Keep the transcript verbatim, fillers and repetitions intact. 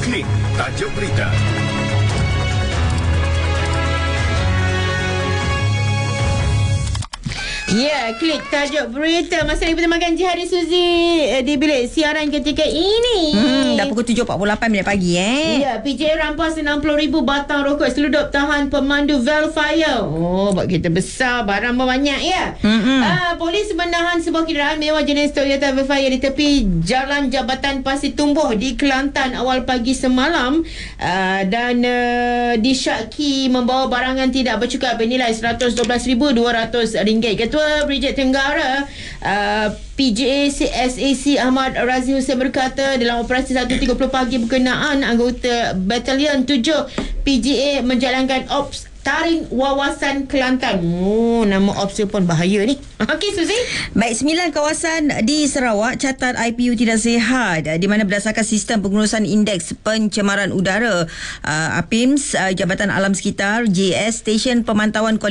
Klik tajuk berita. Ya, klik tajuk berita. Masa lagi bertemakan Jihadi Suzi eh, di bilik siaran ketika ini. Hmm, dah pukul tujuh empat puluh lapan minit pagi eh. Ya, P J A rampas enam puluh ribu batang rokok seludup tahan pemandu Velfire. Oh, buat kita besar, barang banyak ya. Uh, polis menahan sebuah kenderaan mewah jenis Toyota Velfire di tepi Jalan Jabatan Pasir Tumbuh di Kelantan awal pagi semalam. Uh, dan uh, disyaki membawa barangan tidak bercukup bernilai seratus dua belas ribu dua ratus ringgit. Ketua Brigade Tenggara uh, P J A S A C Ahmad Razi Hussein berkata dalam operasi satu tiga puluh pagi berkenaan anggota Batalion tujuh P J A menjalankan ops taring wawasan Kelantan. Oh, nama ops pun bahaya ni. Okey Suzi. Baik, sembilan kawasan di Sarawak catat I P U tidak sihat di mana berdasarkan sistem pengurusan indeks pencemaran udara uh, A P I M S uh, Jabatan Alam Sekitar J S Stesen Pemantauan Kualiti